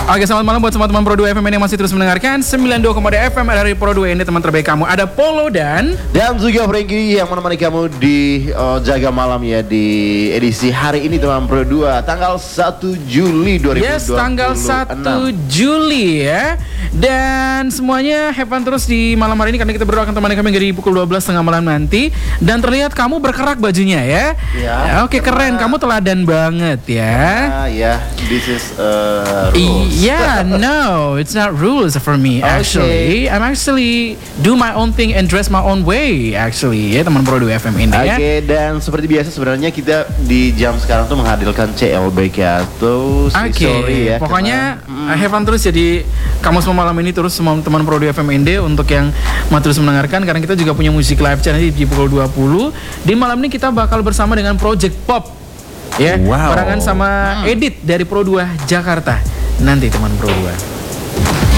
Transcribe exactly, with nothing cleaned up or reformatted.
Oke, selamat malam buat semua teman Pro dua F M yang masih terus mendengarkan sembilan puluh dua koma dua F M dari Pro dua. Ini teman terbaik kamu. Ada Polo dan Dan juga Frankie yang menemani kamu di uh, Jaga Malam ya, di edisi hari ini teman Pro dua, tanggal satu Juli dua ribu dua puluh enam. Yes, tanggal satu Juli ya. Dan semuanya have fun terus di malam hari ini, karena kita berdua akan temani kami dari pukul dua belas tengah malam nanti. Dan terlihat kamu berkerak bajunya ya. Ya, Oke, keren. Kamu teladan banget ya. Ah, ya, this is uh, rules. Yeah, no, it's not rules for me. Actually, I'm actually do my own thing and dress my own way. Actually, ya teman Pro dua F M ini ya. Oke, dan seperti biasa sebenarnya kita di jam sekarang tuh menghadirkan C L B K atau Oke, sorry ya. pokoknya karena, have fun terus jadi kamu semua malam ini, terus semua teman Pro dua F M N D untuk yang mau terus mendengarkan, karena kita juga punya musik live channel di pukul dua puluh. Di malam ini kita bakal bersama dengan Project Pop. Ya, wow. barengan sama Edit dari Pro dua Jakarta. Nanti teman Pro dua.